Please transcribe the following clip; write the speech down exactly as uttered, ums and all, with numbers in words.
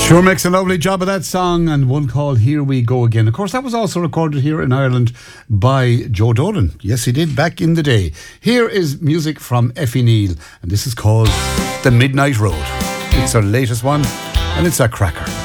Sure makes a lovely job of that song, and one called Here We Go Again. Of course, that was also recorded here in Ireland by Joe Dolan. Yes, he did, back in the day. Here is music from Effie Neal, and this is called The Midnight Road. It's our latest one, and it's a cracker.